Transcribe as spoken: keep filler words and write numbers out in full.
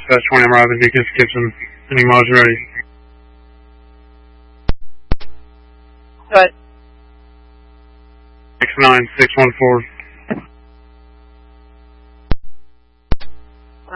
Dispatch twenty, I'm arriving. Deacon Gibson, sending miles ready. What? six nine six one four.